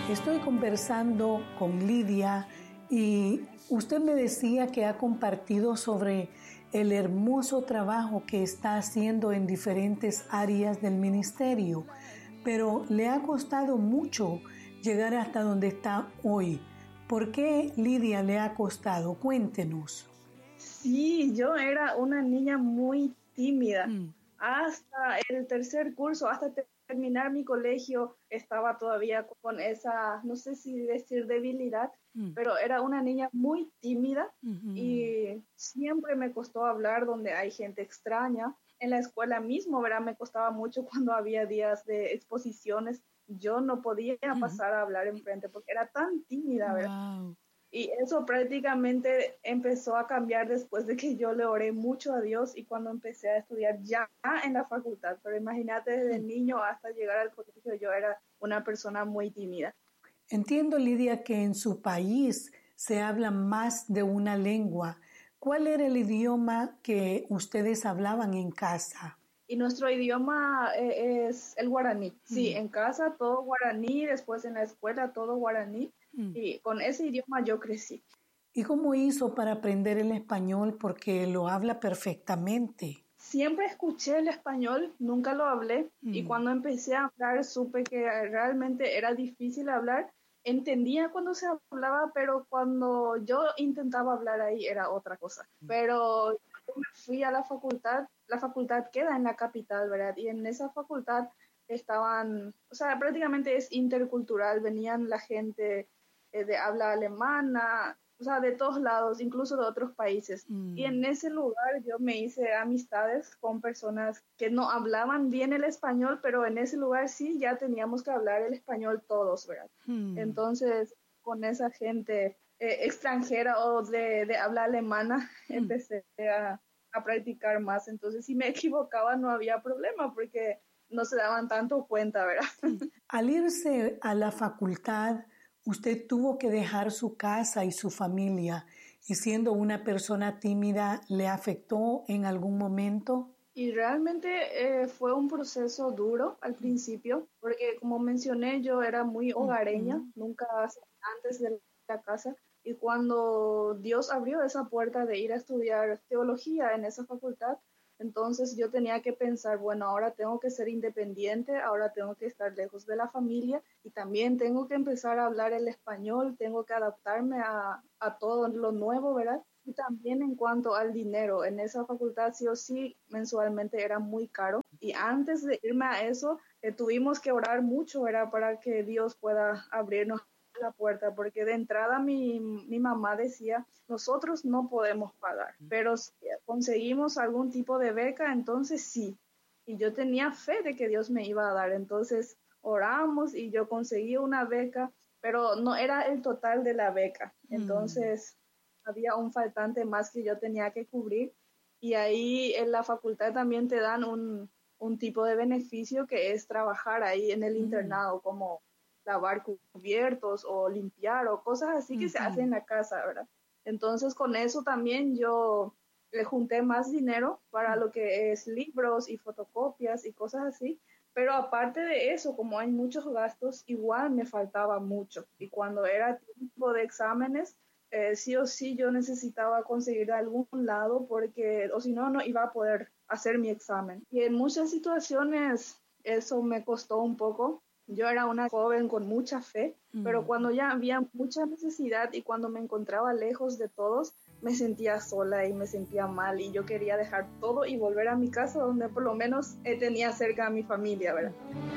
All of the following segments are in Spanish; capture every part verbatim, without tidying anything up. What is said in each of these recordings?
Estoy conversando con Lidia y usted me decía que ha compartido sobre el hermoso trabajo que está haciendo en diferentes áreas del ministerio, pero le ha costado mucho llegar hasta donde está hoy. ¿Por qué, Lidia, le ha costado? Cuéntenos. Sí, yo era una niña muy tímida. Mm. Hasta el tercer curso, hasta terminar mi colegio, estaba todavía con esa, no sé si decir debilidad, mm. pero era una niña muy tímida mm-hmm. y siempre me costó hablar donde hay gente extraña. En la escuela mismo, ¿verdad? Me costaba mucho cuando había días de exposiciones. Yo no podía mm-hmm. pasar a hablar enfrente porque era tan tímida, ¿verdad? Wow. Y eso prácticamente empezó a cambiar después de que yo le oré mucho a Dios y cuando empecé a estudiar ya en la facultad. Pero imagínate, desde niño hasta llegar al colegio yo era una persona muy tímida. Entiendo, Lidia, que en su país se habla más de una lengua. ¿Cuál era el idioma que ustedes hablaban en casa? Y nuestro idioma eh, es el guaraní. Sí, mm. en casa todo guaraní, después en la escuela todo guaraní. Y con ese idioma yo crecí. ¿Y cómo hizo para aprender el español? Porque lo habla perfectamente. Siempre escuché el español, nunca lo hablé. Mm. Y cuando empecé a hablar supe que realmente era difícil hablar. Entendía cuando se hablaba, pero cuando yo intentaba hablar ahí era otra cosa. Mm. Pero yo me fui a la facultad. La facultad queda en la capital, ¿verdad? Y en esa facultad estaban, o sea, prácticamente es intercultural. Venían la gente de habla alemana, o sea, de todos lados, incluso de otros países. Mm. Y en ese lugar yo me hice amistades con personas que no hablaban bien el español, pero en ese lugar sí ya teníamos que hablar el español todos, ¿verdad? Mm. Entonces, con esa gente eh, extranjera o de, de habla alemana, mm. empecé a, a practicar más. Entonces, si me equivocaba no había problema porque no se daban tanto cuenta, ¿verdad? Sí. Al irse a la facultad, usted tuvo que dejar su casa y su familia, y siendo una persona tímida, ¿le afectó en algún momento? Y realmente eh, fue un proceso duro al principio, porque como mencioné, yo era muy hogareña, uh-huh. nunca antes de la casa, y cuando Dios abrió esa puerta de ir a estudiar teología en esa facultad, entonces yo tenía que pensar, bueno, ahora tengo que ser independiente, ahora tengo que estar lejos de la familia y también tengo que empezar a hablar el español, tengo que adaptarme a, a todo lo nuevo, ¿verdad? Y también en cuanto al dinero, en esa facultad sí o sí mensualmente era muy caro y antes de irme a eso eh, tuvimos que orar mucho, ¿verdad? Para que Dios pueda abrirnos la puerta, porque de entrada mi, mi mamá decía, nosotros no podemos pagar, pero si conseguimos algún tipo de beca, entonces sí. Y yo tenía fe de que Dios me iba a dar, entonces oramos y yo conseguí una beca, pero no era el total de la beca, entonces mm. había un faltante más que yo tenía que cubrir y ahí en la facultad también te dan un, un tipo de beneficio que es trabajar ahí en el mm. internado como lavar cubiertos o limpiar o cosas así que uh-huh. se hacen en la casa, ¿verdad? Entonces con eso también yo le junté más dinero para uh-huh. lo que es libros y fotocopias y cosas así, pero aparte de eso, como hay muchos gastos, igual me faltaba mucho y cuando era tiempo de exámenes, eh, sí o sí yo necesitaba conseguir de algún lado porque o si no, no iba a poder hacer mi examen. Y en muchas situaciones eso me costó un poco. Yo era una joven con mucha fe, mm. pero cuando ya había mucha necesidad y cuando me encontraba lejos de todos, me sentía sola y me sentía mal y yo quería dejar todo y volver a mi casa donde por lo menos eh, tenía cerca a mi familia, ¿verdad?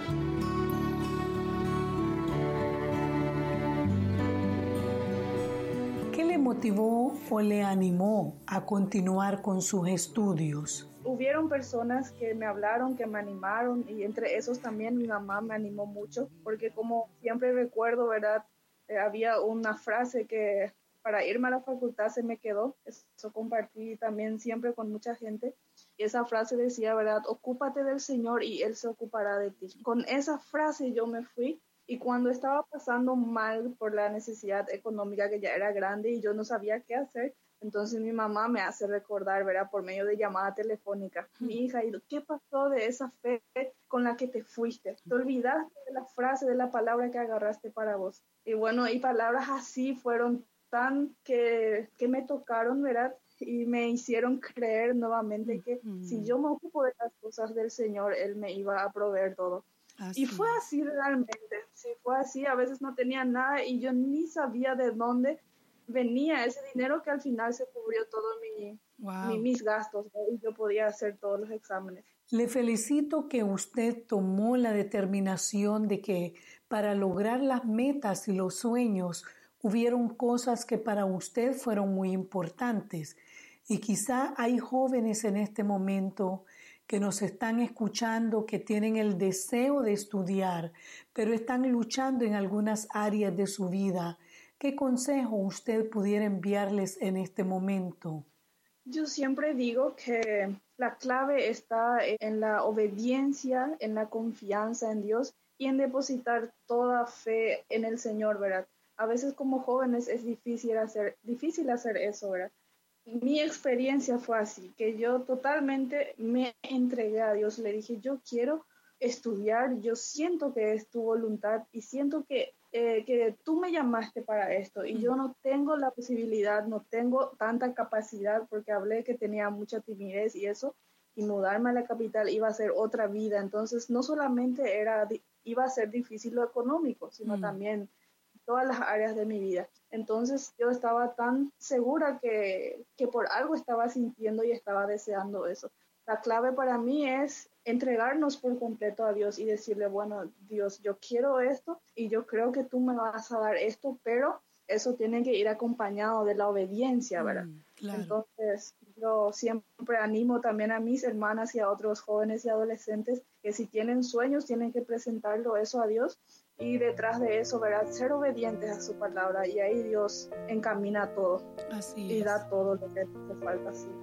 ¿Qué le motivó o le animó a continuar con sus estudios? Hubieron personas que me hablaron, que me animaron y entre esos también mi mamá me animó mucho porque como siempre recuerdo, ¿verdad? Eh, había una frase que para irme a la facultad se me quedó, eso compartí también siempre con mucha gente y esa frase decía, ¿verdad? Ocúpate del Señor y Él se ocupará de ti. Con esa frase yo me fui y cuando estaba pasando mal por la necesidad económica que ya era grande y yo no sabía qué hacer, Entonces mi mamá me hace recordar, ¿verdad? Por medio de llamada telefónica, mm. mi hija, ¿qué pasó de esa fe con la que te fuiste? Te olvidaste de la frase, de la palabra que agarraste para vos. Y bueno, y palabras así fueron tan que, que me tocaron, ¿verdad? Y me hicieron creer nuevamente que mm. si yo me ocupo de las cosas del Señor, Él me iba a proveer todo. Así y fue es. así realmente, sí, fue así. A veces no tenía nada y yo ni sabía de dónde venía ese dinero que al final se cubrió todo mi, wow. mi, mis gastos, ¿no? Y yo podía hacer todos los exámenes. Le felicito que usted tomó la determinación de que para lograr las metas y los sueños hubieron cosas que para usted fueron muy importantes. Y quizá hay jóvenes en este momento que nos están escuchando, que tienen el deseo de estudiar, pero están luchando en algunas áreas de su vida. ¿Qué consejo usted pudiera enviarles en este momento? Yo siempre digo que la clave está en la obediencia, en la confianza en Dios y en depositar toda fe en el Señor, ¿verdad? A veces como jóvenes es difícil hacer, difícil hacer eso, ¿verdad? Mi experiencia fue así, que yo totalmente me entregué a Dios, le dije, yo quiero estudiar, yo siento que es tu voluntad y siento que, eh, que tú me llamaste para esto y yo no tengo la posibilidad, no tengo tanta capacidad porque hablé que tenía mucha timidez y eso, y mudarme a la capital iba a ser otra vida, entonces no solamente era, iba a ser difícil lo económico, sino mm. también todas las áreas de mi vida. Entonces yo estaba tan segura que, que por algo estaba sintiendo y estaba deseando eso. La clave para mí es entregarnos por completo a Dios y decirle, bueno, Dios, yo quiero esto y yo creo que tú me vas a dar esto, pero eso tiene que ir acompañado de la obediencia, ¿verdad? Mm, claro. Entonces yo siempre animo también a mis hermanas y a otros jóvenes y adolescentes que si tienen sueños tienen que presentarlo eso a Dios y detrás de eso, ¿verdad? Ser obedientes a su palabra y ahí Dios encamina todo. Así y es. Da todo lo que hace falta, sí.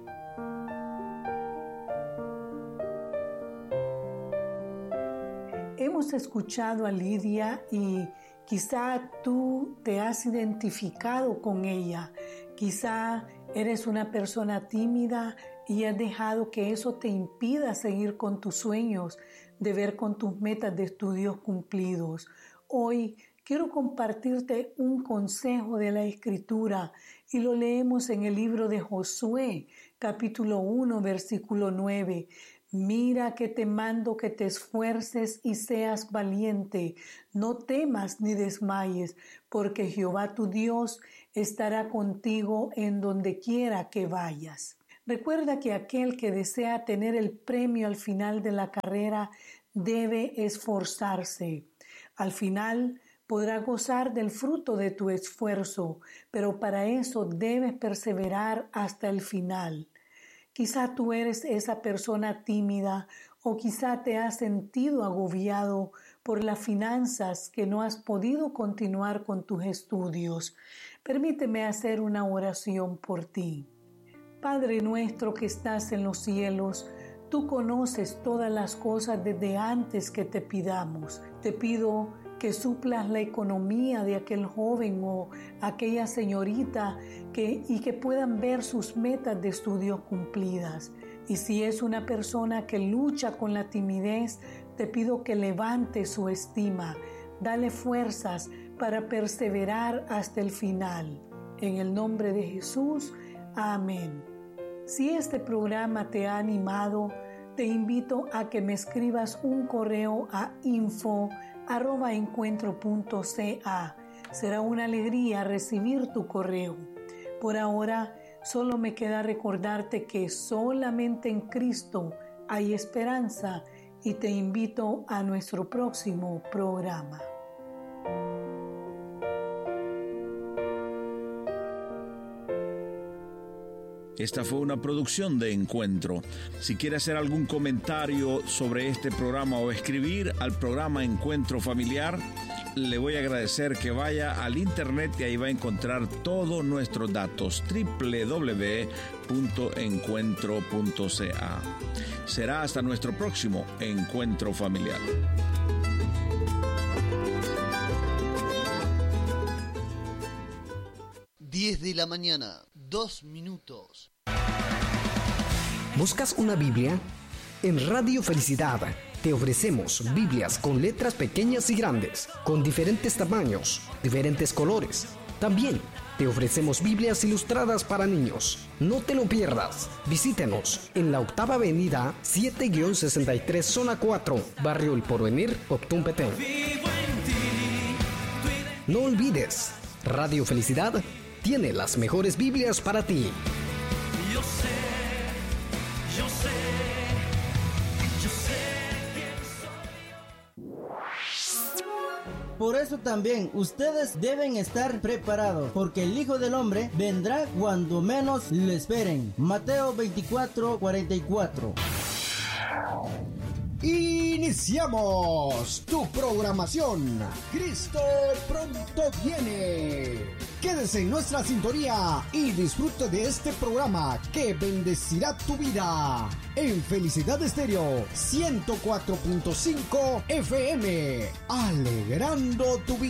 Hemos escuchado a Lidia y quizá tú te has identificado con ella. Quizá eres una persona tímida y has dejado que eso te impida seguir con tus sueños, de ver con tus metas de estudios cumplidos. Hoy quiero compartirte un consejo de la Escritura y lo leemos en el libro de Josué, capítulo uno, versículo nueve. Mira que te mando que te esfuerces y seas valiente, no temas ni desmayes, porque Jehová tu Dios estará contigo en donde quiera que vayas. Recuerda que aquel que desea tener el premio al final de la carrera debe esforzarse. Al final podrá gozar del fruto de tu esfuerzo, pero para eso debes perseverar hasta el final. Quizá tú eres esa persona tímida o quizá te has sentido agobiado por las finanzas que no has podido continuar con tus estudios. Permíteme hacer una oración por ti. Padre nuestro que estás en los cielos, tú conoces todas las cosas desde antes que te pidamos. Te pido que suplas la economía de aquel joven o aquella señorita que, y que puedan ver sus metas de estudios cumplidas. Y si es una persona que lucha con la timidez, te pido que levante su estima, dale fuerzas para perseverar hasta el final. En el nombre de Jesús, amén. Si este programa te ha animado, te invito a que me escribas un correo a info arroba encuentro punto ca. Será una alegría recibir tu correo. Por ahora, solo me queda recordarte que solamente en Cristo hay esperanza y te invito a nuestro próximo programa. Esta fue una producción de Encuentro. Si quiere hacer algún comentario sobre este programa o escribir al programa Encuentro Familiar, le voy a agradecer que vaya al internet y ahí va a encontrar todos nuestros datos, doble u doble u doble u punto encuentro punto ca. Será hasta nuestro próximo Encuentro Familiar. diez de la mañana. dos minutos. ¿Buscas una Biblia? En Radio Felicidad te ofrecemos Biblias con letras pequeñas y grandes, con diferentes tamaños, diferentes colores. También te ofrecemos Biblias ilustradas para niños. No te lo pierdas. Visítenos en la octava avenida siete sesenta y tres, zona cuatro, Barrio El Porvenir, Octún Petén. No olvides, Radio Felicidad tiene las mejores Biblias para ti. Yo sé, yo sé, yo sé quién soy. Por eso también ustedes deben estar preparados, porque el Hijo del Hombre vendrá cuando menos lo esperen. Mateo veinticuatro, cuarenta y cuatro. Iniciamos tu programación. Cristo pronto viene. Quédese en nuestra sintonía y disfrute de este programa que bendecirá tu vida. En Felicidad Estéreo ciento cuatro punto cinco F M, alegrando tu vida.